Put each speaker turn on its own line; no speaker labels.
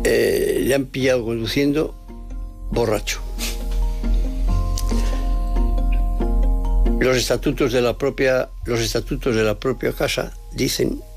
le han pillado conduciendo borracho. Los estatutos de la propia casa dicen